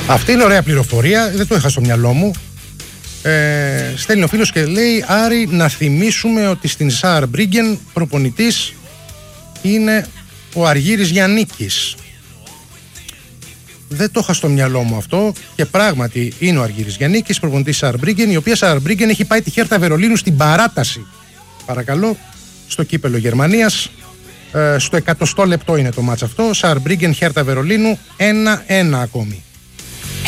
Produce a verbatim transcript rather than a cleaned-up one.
Αυτή είναι ωραία πληροφορία, δεν το είχα στο μυαλό μου. Ε, στέλνει ο φίλος και λέει: Άρη, να θυμίσουμε ότι στην Σαρμπρίγκεν προπονητής είναι ο Αργύρης Γιαννίκης. Δεν το είχα στο μυαλό μου αυτό και πράγματι είναι ο Αργύρης Γιαννίκης, προπονητής Σαρμπρίγκεν, η οποία Σαρμπρίγκεν έχει πάει τη Χέρτα Βερολίνου στην παράταση. Παρακαλώ, στο κύπελο Γερμανίας. Ε, στο εκατοστό λεπτό είναι το μάτς αυτό. Σαρμπρίγκεν Χέρτα Βερολίνου ένα ένα ακόμη.